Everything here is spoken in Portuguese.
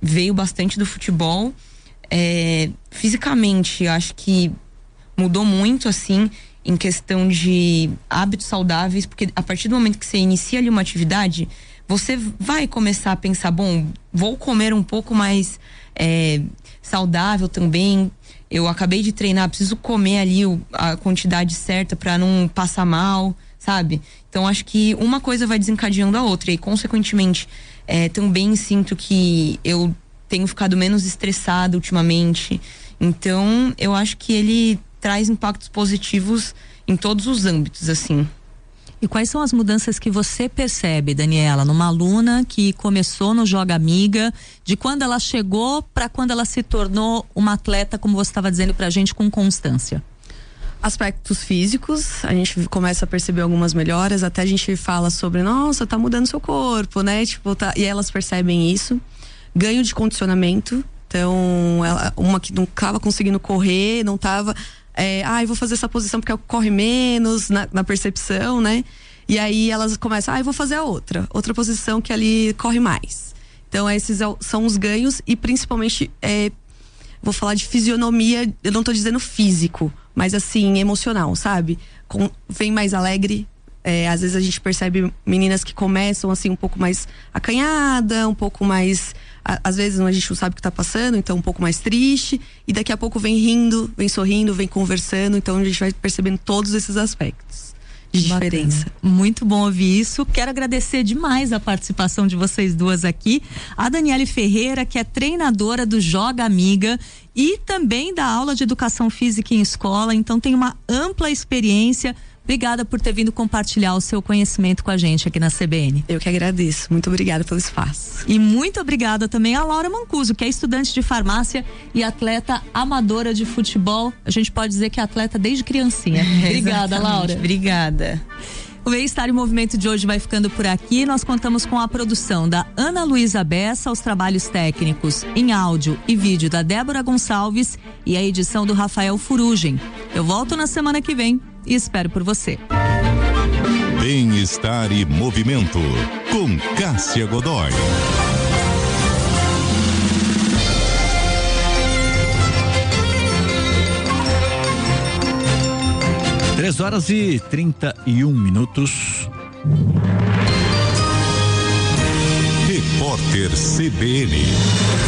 veio bastante do futebol. Fisicamente, eu acho que mudou muito, assim, em questão de hábitos saudáveis, porque a partir do momento que você inicia ali uma atividade, você vai começar a pensar, bom, vou comer um pouco mais saudável também. Eu acabei de treinar, preciso comer ali a quantidade certa para não passar mal, sabe? Então acho que uma coisa vai desencadeando a outra e consequentemente também sinto que eu tenho ficado menos estressada ultimamente. Então eu acho que ele traz impactos positivos em todos os âmbitos, assim. E quais são as mudanças que você percebe, Daniela, numa aluna que começou no Joga Amiga, de quando ela chegou para quando ela se tornou uma atleta, como você estava dizendo pra gente, com constância? Aspectos físicos, a gente começa a perceber algumas melhoras, até a gente fala sobre, nossa, tá mudando seu corpo, né? Tipo, e elas percebem isso. Ganho de condicionamento, então, uma que não estava conseguindo correr, não estava... eu vou fazer essa posição porque corre menos na percepção, né? E aí elas começam, eu vou fazer a outra posição que ali corre mais. Então esses são os ganhos e principalmente, vou falar de fisionomia, eu não tô dizendo físico, mas assim, emocional, sabe? Vem mais alegre. Às vezes a gente percebe meninas que começam assim um pouco mais acanhada, um pouco mais, às vezes a gente não sabe o que tá passando, então um pouco mais triste, e daqui a pouco vem rindo, vem sorrindo, vem conversando, então a gente vai percebendo todos esses aspectos de diferença. Muito bom ouvir isso. Quero agradecer demais a participação de vocês duas aqui. A Daniele Ferreira, que é treinadora do Joga Amiga e também dá aula de educação física em escola, então tem uma ampla experiência. Obrigada por ter vindo compartilhar o seu conhecimento com a gente aqui na CBN. Eu que agradeço. Muito obrigada pelo espaço. E muito obrigada também a Laura Mancuso, que é estudante de farmácia e atleta amadora de futebol. A gente pode dizer que é atleta desde criancinha. Obrigada, Laura. Obrigada. O Bem-Estar em Movimento de hoje vai ficando por aqui. Nós contamos com a produção da Ana Luísa Bessa, os trabalhos técnicos em áudio e vídeo da Débora Gonçalves e a edição do Rafael Furugem. Eu volto na semana que vem e espero por você. Bem-Estar e Movimento, com Cássia Godoy. Três horas e 31 minutos. Repórter CBN.